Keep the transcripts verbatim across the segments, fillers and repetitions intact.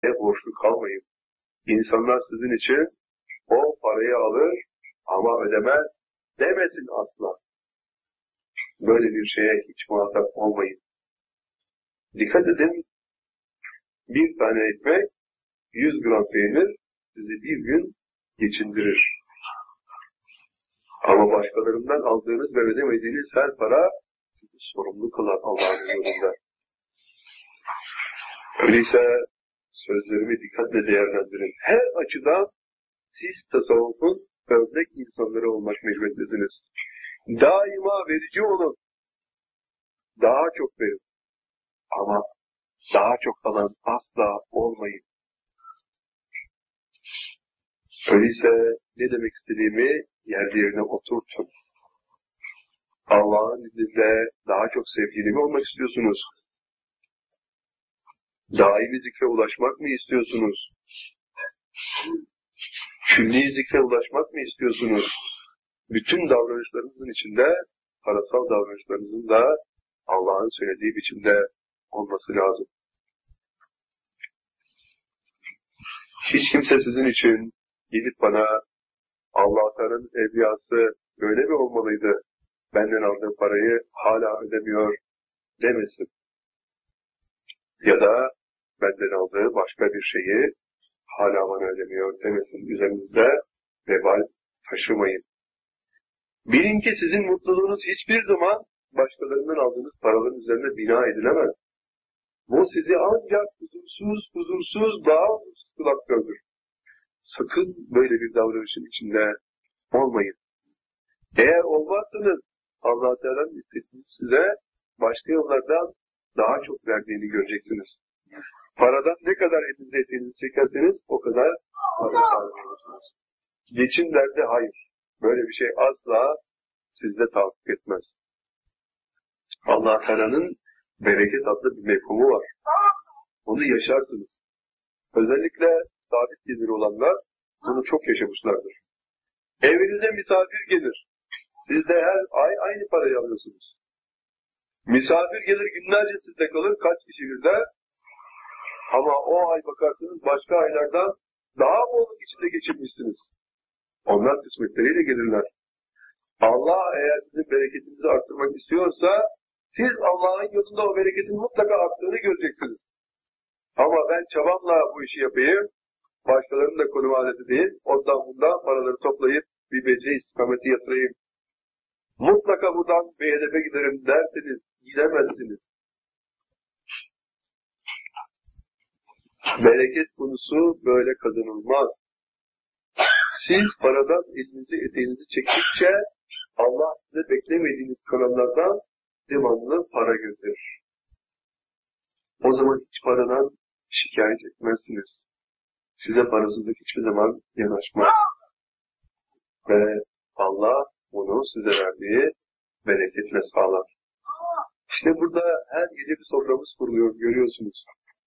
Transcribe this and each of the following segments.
borçlu kalmayın. İnsanlar sizin için o parayı alır ama ödemez demesin asla. Böyle bir şeye hiç muhatap olmayın. Dikkat edin, bir tane ekmek, yüz gram peynir sizi bir gün geçindirir. Ama başkalarından aldığınız ve ödemediğiniz her para sizi sorumlu kılar Allah'ın yolunda. Öyleyse sözlerimi dikkatle değerlendirin. Her açıdan siz tasavvufun örnek insanları olmak mecburiyetlisiniz. Daima verici olun. Daha çok verin. Ama daha çok alan asla olmayın. Öyleyse ne demek istediğimi yerli yerine oturtun. Allah'ın izniyle daha çok sevgili mi olmak istiyorsunuz? Daimi zikre ulaşmak mı istiyorsunuz? Külli zikre ulaşmak mı istiyorsunuz? Bütün davranışlarınızın içinde, parasal davranışlarınızın da Allah'ın söylediği biçimde olması lazım. Hiç kimse sizin için gelip bana Allah Teala'nın evliyası böyle mi olmalıydı, benden aldığı parayı hala ödemiyor demesin. Ya da benden aldığı başka bir şeyi hala bana ödemiyor demesin. Üzerinizde vebal taşımayın. Bilin ki sizin mutluluğunuz hiçbir zaman başkalarından aldığınız paraların üzerine bina edilemez. Bu sizi ancak huzursuz, huzursuz, daha huzursuz kılmaktadır. Sakın böyle bir davranışın içinde olmayın. Eğer olmazsanız Allah Teala'nın istediğini size başka yollardan daha çok verdiğini göreceksiniz. Paradan ne kadar elinize ettiğinizi çekerseniz o kadar para sahibi olursunuz. Geçim derdi hayır. Böyle bir şey asla sizde tahakkuk etmez. Allah Teala'nın bereket adlı bir mefhumu var. Onu yaşarsınız. Özellikle sabit geliri olanlar bunu çok yaşamışlardır. Evinize misafir gelir. Siz de her ay aynı parayı alıyorsunuz. Misafir gelir günlerce sizde kalır, kaç kişi birde. Ama o ay bakarsınız başka aylardan daha bolluk içinde geçirmişsiniz. Onlar kısmetleriyle gelirler. Allah eğer sizin bereketinizi arttırmak istiyorsa siz Allah'ın yolunda o bereketin mutlaka arttığını göreceksiniz. Ama ben çabamla bu işi yapayım, başkalarının da konu adeti değil, ondan bundan paraları toplayıp bir beceri istikameti yatırayım. Mutlaka buradan bir hedefe giderim derseniz gidemezsiniz. Bereket konusu böyle kazanılmaz. Siz paradan elinizi eteğinizi çektikçe Allah size beklemediğiniz kanallardan devamlı para gönderir. O zaman hiç paradan şikayet etmezsiniz. Size parasızlık hiçbir zaman yanaşmaz. Ve Allah bunu size verdiği bereketle sağlar. İşte burada her gece bir soframız kuruluyor, görüyorsunuz.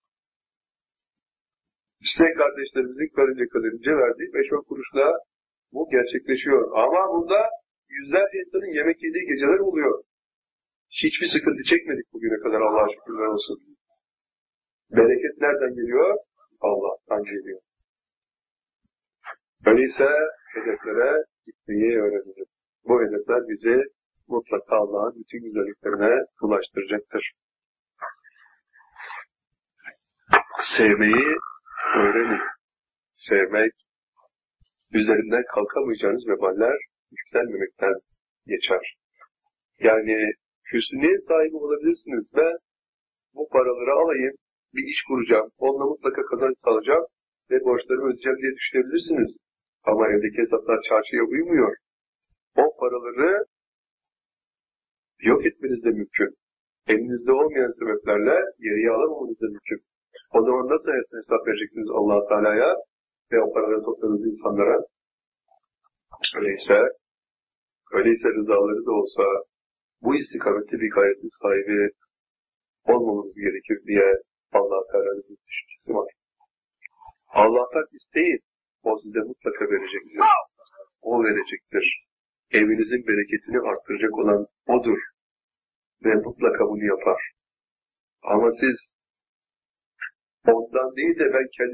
İşte kardeşlerimizin karınca karınca verdiği beş on kuruşla bu gerçekleşiyor. Ama burada yüzlerce insanın yemek yediği geceler oluyor. Hiçbir sıkıntı çekmedik bugüne kadar, Allah'a şükürler olsun. Bereket nereden geliyor? Allah'tan geliyor. Öyleyse hedeflere gitmeyi öğrenelim. Bu hedefler bizi mutlaka Allah'ın bütün güzelliklerine ulaştıracaktır. Sevmeyi öğrenin. Sevmek, üzerinden kalkamayacağınız veballer yüklenmemekten geçer. Yani hüsnüye sahibi olabilirsiniz. Ben bu paraları alayım, bir iş kuracağım, onunla mutlaka kazanç sağlayacağım ve borçlarımı ödeyeceğim diye düşünebilirsiniz. Ama evdeki hesaplar çarşıya uymuyor. O paraları yok etmeniz de mümkün. Elinizde olmayan sebeplerle geriye alamamanız da mümkün. O zaman nasıl hesap vereceksiniz Allah-u Teala'ya ve o paraları topladığınız insanlara? Öyleyse, öyleyse rızaları da olsa bu istikamette bir gayretin sahibi olmamız gerekir diye Allah-u Teala'nın bir düşüncesi var. Allah'tan isteyin, o size mutlaka verecektir. O verecektir. Evinizin bereketini arttıracak olan O'dur. Ve mutlaka bunu yapar. Ama siz Ondan değil de ben kendi